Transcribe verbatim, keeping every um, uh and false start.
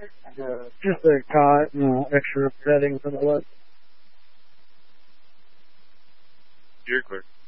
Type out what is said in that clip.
Uh, just a cot, you know, extra bedding for the list. You're clear.